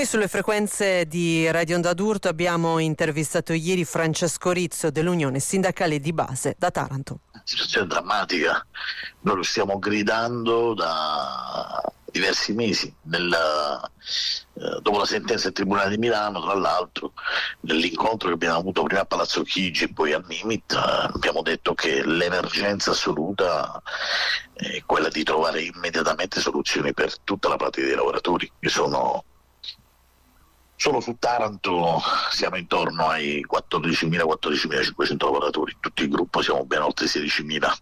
Noi sulle frequenze di Radio Onda d'Urto abbiamo intervistato ieri Francesco Rizzo dell'Unione Sindacale di Base da Taranto. Situazione drammatica, noi lo stiamo gridando da diversi mesi, dopo la sentenza del Tribunale di Milano, tra l'altro, nell'incontro che abbiamo avuto prima a Palazzo Chigi e poi a Nimit, abbiamo detto che l'emergenza assoluta è quella di trovare immediatamente soluzioni per tutta la platea dei lavoratori, che sono solo su Taranto siamo intorno ai 14.000-14.500 lavoratori, tutto il gruppo siamo ben oltre 16.000.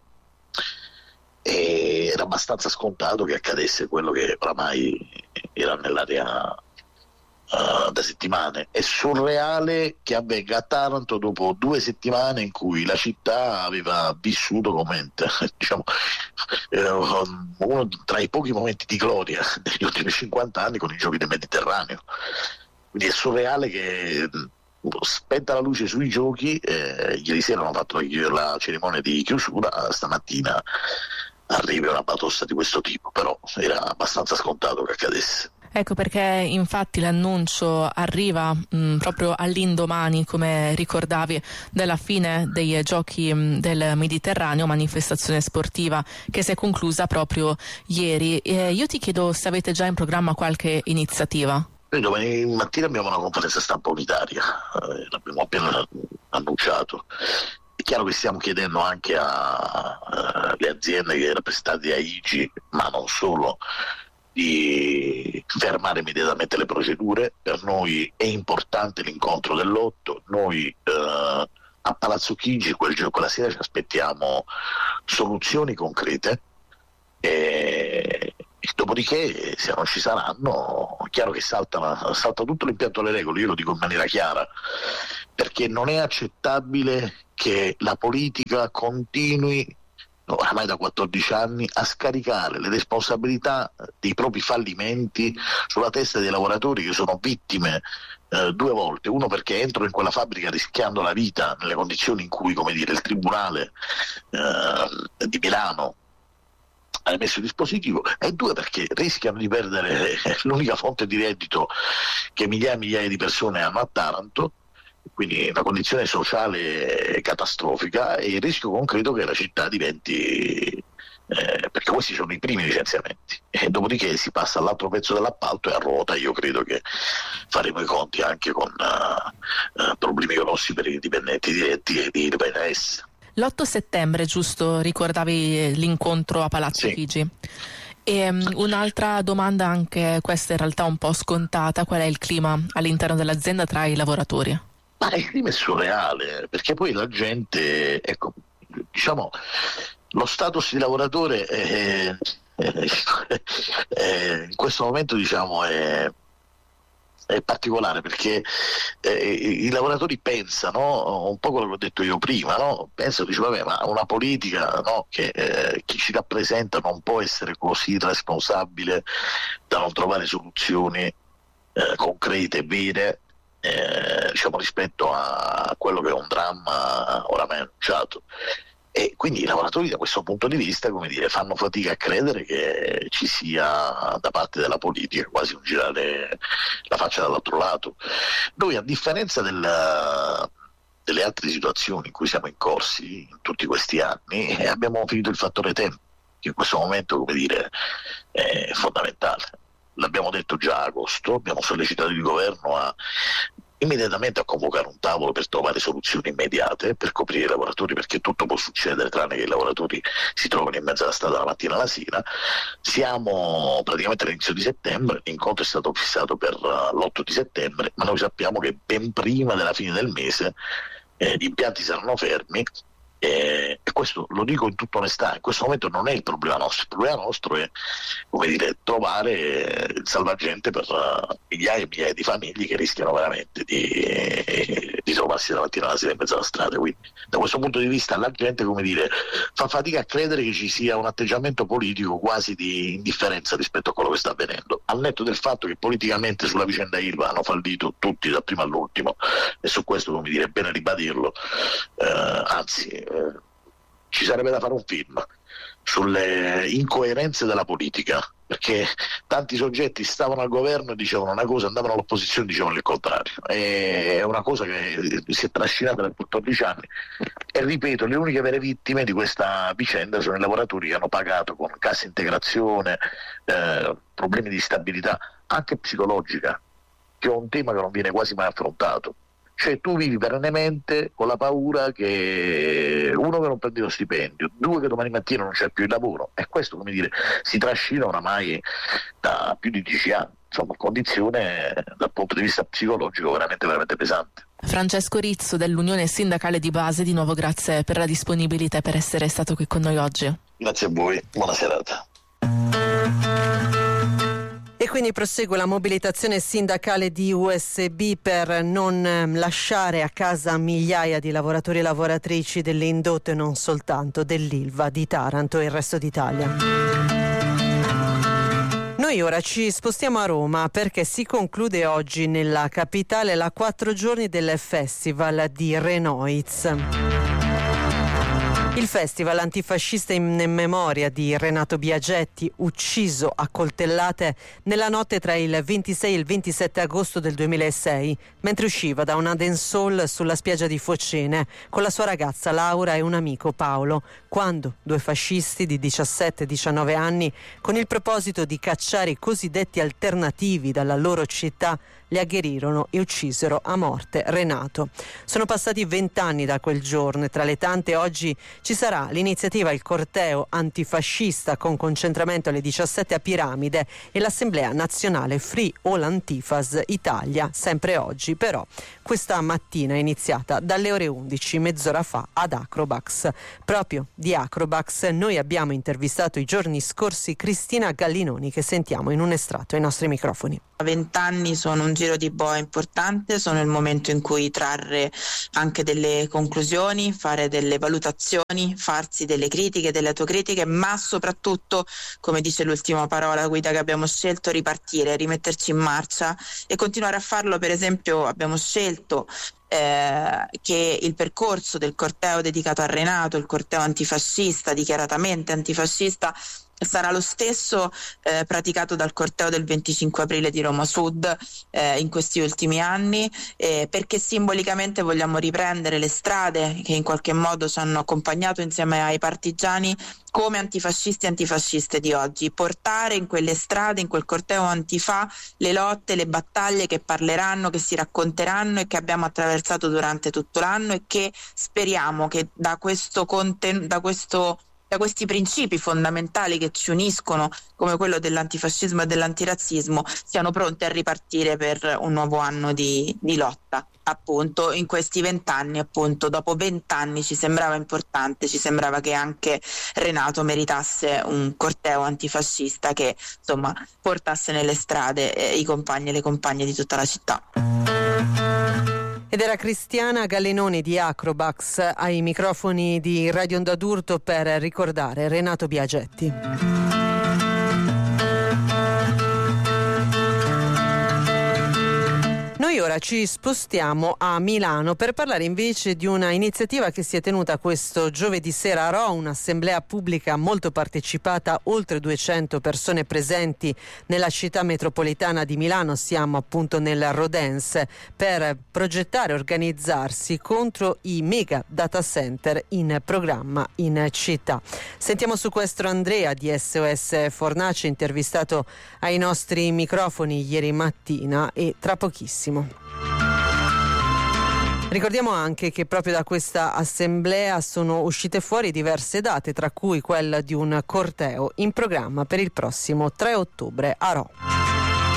E era abbastanza scontato che accadesse quello che oramai era nell'area da settimane. È surreale che avvenga a Taranto dopo 2 settimane in cui la città aveva vissuto come diciamo, uno tra i pochi momenti di gloria degli ultimi 50 anni con i giochi del Mediterraneo. Quindi è surreale che, spenta la luce sui giochi, ieri sera hanno fatto la cerimonia di chiusura, stamattina arrivi una batosta di questo tipo, però era abbastanza scontato che accadesse. Ecco perché infatti l'annuncio arriva proprio all'indomani, come ricordavi, della fine dei giochi del Mediterraneo, manifestazione sportiva che si è conclusa proprio ieri. Io ti chiedo se avete già in programma qualche iniziativa. Noi domani mattina abbiamo una conferenza stampa unitaria, l'abbiamo appena annunciato. È chiaro che stiamo chiedendo anche alle aziende che rappresentate a IGI, ma non solo, di fermare immediatamente le procedure. Per noi è importante l'incontro dell'8, noi a Palazzo Chigi quella sera ci aspettiamo soluzioni concrete. E dopodiché, se non ci saranno, è chiaro che salta tutto l'impianto delle regole, io lo dico in maniera chiara, perché non è accettabile che la politica continui, oramai da 14 anni, a scaricare le responsabilità dei propri fallimenti sulla testa dei lavoratori che sono vittime 2 volte, uno perché entrano in quella fabbrica rischiando la vita nelle condizioni in cui, come dire, il Tribunale di Milano ha emesso il dispositivo, e 2 perché rischiano di perdere l'unica fonte di reddito che migliaia e migliaia di persone hanno a Taranto, quindi una condizione sociale catastrofica e il rischio concreto che la città diventi, perché questi sono i primi licenziamenti, e dopodiché si passa all'altro pezzo dell'appalto e a ruota. Io credo che faremo i conti anche con problemi grossi per i dipendenti diretti e di IRPEF. L'8 settembre, giusto, ricordavi l'incontro a Palazzo Chigi. E un'altra domanda, anche questa in realtà un po' scontata: qual è il clima all'interno dell'azienda tra i lavoratori? Ma il clima è surreale, perché poi la gente, ecco, diciamo, lo status di lavoratore in questo momento, diciamo, è particolare, perché i lavoratori pensano un po' quello che ho detto io prima, no? Pensano, dice, vabbè, ma una politica, no, che chi ci rappresenta non può essere così irresponsabile da non trovare soluzioni concrete e vere, diciamo, rispetto a quello che è un dramma oramai annunciato. E quindi i lavoratori da questo punto di vista, come dire, fanno fatica a credere che ci sia da parte della politica quasi un girare la faccia dall'altro lato. Noi, a differenza delle altre situazioni in cui siamo incorsi in tutti questi anni, abbiamo finito il fattore tempo, che in questo momento, come dire, è fondamentale. L'abbiamo detto già a agosto, abbiamo sollecitato il governo immediatamente a convocare un tavolo per trovare soluzioni immediate per coprire i lavoratori, perché tutto può succedere tranne che i lavoratori si trovano in mezzo alla strada la mattina alla sera. Siamo praticamente all'inizio di settembre, l'incontro è stato fissato per l'8 di settembre, ma noi sappiamo che ben prima della fine del mese gli impianti saranno fermi. E questo lo dico in tutta onestà, in questo momento non è il problema nostro è, come dire, trovare il salvagente per migliaia e migliaia di famiglie che rischiano veramente di trovarsi la mattina alla sera in mezzo alla strada. Quindi da questo punto di vista la gente, come dire, fa fatica a credere che ci sia un atteggiamento politico quasi di indifferenza rispetto a quello che sta avvenendo, al netto del fatto che politicamente sulla vicenda Ilva hanno fallito tutti dal primo all'ultimo, e su questo, come dire, è bene ribadirlo, anzi ci sarebbe da fare un film sulle incoerenze della politica, perché tanti soggetti stavano al governo e dicevano una cosa, andavano all'opposizione e dicevano il contrario. È una cosa che si è trascinata per 14 anni e ripeto, le uniche vere vittime di questa vicenda sono i lavoratori che hanno pagato con cassa integrazione, problemi di stabilità anche psicologica, che è un tema che non viene quasi mai affrontato. Cioè tu vivi perennemente con la paura che uno che non prende lo stipendio, due che domani mattina non c'è più il lavoro, e questo, come dire, si trascina oramai da più di 10 anni. Insomma, condizione dal punto di vista psicologico veramente pesante. Francesco Rizzo dell'Unione Sindacale di Base, di nuovo grazie per la disponibilità e per essere stato qui con noi oggi. Grazie a voi, buona serata. E quindi prosegue la mobilitazione sindacale di USB per non lasciare a casa migliaia di lavoratori e lavoratrici dell'indotto e non soltanto dell'Ilva di Taranto e il resto d'Italia. Noi ora ci spostiamo a Roma perché si conclude oggi nella capitale la 4 giorni del Festival di Renoiz. Il festival antifascista in memoria di Renato Biagetti, ucciso a coltellate nella notte tra il 26 e il 27 agosto del 2006, mentre usciva da una dancehall sulla spiaggia di Focene con la sua ragazza Laura e un amico Paolo, quando due fascisti di 17 e 19 anni, con il proposito di cacciare i cosiddetti alternativi dalla loro città, li aggherirono e uccisero a morte Renato. Sono passati 20 anni da quel giorno e tra le tante oggi ci sarà l'iniziativa Il Corteo Antifascista con concentramento alle 17 a Piramide e l'Assemblea Nazionale Free All Antifas Italia, sempre oggi. Però questa mattina è iniziata dalle ore 11, mezz'ora fa, ad Acrobax. Proprio di Acrobax noi abbiamo intervistato i giorni scorsi Cristina Gallinoni, che sentiamo in un estratto ai nostri microfoni. 20 anni sono un giro di boa importante, sono il momento in cui trarre anche delle conclusioni, fare delle valutazioni, farsi delle critiche, delle autocritiche, ma soprattutto, come dice l'ultima parola guida che abbiamo scelto, ripartire, rimetterci in marcia e continuare a farlo. Per esempio abbiamo scelto che il percorso del corteo dedicato a Renato, il corteo antifascista, dichiaratamente antifascista, sarà lo stesso praticato dal corteo del 25 aprile di Roma Sud in questi ultimi anni, perché simbolicamente vogliamo riprendere le strade che in qualche modo ci hanno accompagnato insieme ai partigiani come antifascisti e antifasciste di oggi, portare in quelle strade, in quel corteo antifa, le lotte, le battaglie che parleranno, che si racconteranno e che abbiamo attraversato durante tutto l'anno e che speriamo che da questi principi fondamentali che ci uniscono, come quello dell'antifascismo e dell'antirazzismo, siano pronti a ripartire per un nuovo anno di lotta. Appunto, in questi 20 anni, appunto, dopo 20 anni ci sembrava importante, ci sembrava che anche Renato meritasse un corteo antifascista che, insomma, portasse nelle strade i compagni e le compagne di tutta la città. Ed era Cristiana Gallinoni di Acrobax ai microfoni di Radio Onda d'Urto per ricordare Renato Biagetti. Noi ora ci spostiamo a Milano per parlare invece di una iniziativa che si è tenuta questo giovedì sera a Rho, un'assemblea pubblica molto partecipata, oltre 200 persone presenti nella città metropolitana di Milano, siamo appunto nel Rodens, per progettare e organizzarsi contro i mega data center in programma in città. Sentiamo su questo Andrea di SOS Fornace, intervistato ai nostri microfoni ieri mattina e tra pochissimo. Ricordiamo anche che proprio da questa assemblea sono uscite fuori diverse date, tra cui quella di un corteo in programma per il prossimo 3 ottobre a Rho.